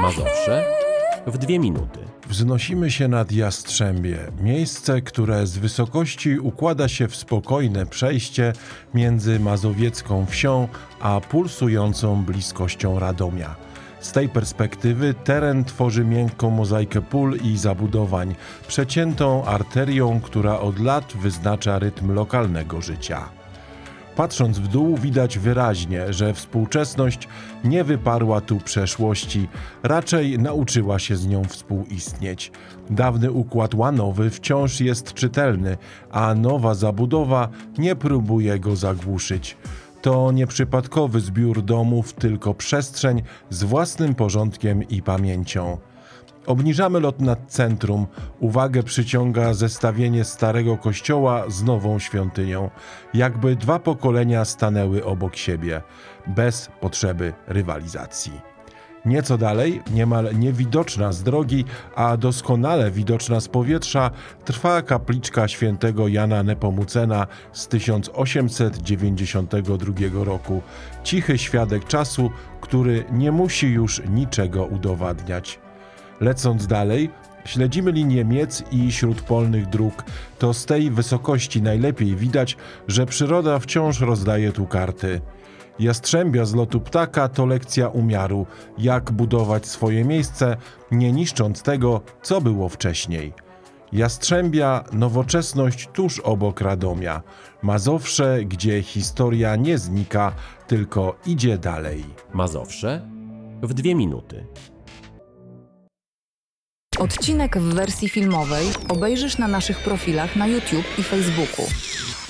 Mazowsze w 2 minuty. Wznosimy się nad Jastrzębie, miejsce, które z wysokości układa się w spokojne przejście między mazowiecką wsią a pulsującą bliskością Radomia. Z tej perspektywy teren tworzy miękką mozaikę pól i zabudowań, przeciętą arterią, która od lat wyznacza rytm lokalnego życia. Patrząc w dół, widać wyraźnie, że współczesność nie wyparła tu przeszłości, raczej nauczyła się z nią współistnieć. Dawny układ łanowy wciąż jest czytelny, a nowa zabudowa nie próbuje go zagłuszyć. To nieprzypadkowy zbiór domów, tylko przestrzeń z własnym porządkiem i pamięcią. Obniżamy lot nad centrum. Uwagę przyciąga zestawienie starego kościoła z nową świątynią. Jakby 2 pokolenia stanęły obok siebie, bez potrzeby rywalizacji. Nieco dalej, niemal niewidoczna z drogi, a doskonale widoczna z powietrza, trwa kapliczka świętego Jana Nepomucena z 1892 roku. Cichy świadek czasu, który nie musi już niczego udowadniać. Lecąc dalej, śledzimy linię miec i śródpolnych dróg. To z tej wysokości najlepiej widać, że przyroda wciąż rozdaje tu karty. Jastrzębia z lotu ptaka to lekcja umiaru, jak budować swoje miejsce, nie niszcząc tego, co było wcześniej. Jastrzębia, nowoczesność tuż obok Radomia. Mazowsze, gdzie historia nie znika, tylko idzie dalej. Mazowsze w 2 minuty. Odcinek w wersji filmowej obejrzysz na naszych profilach na YouTube i Facebooku.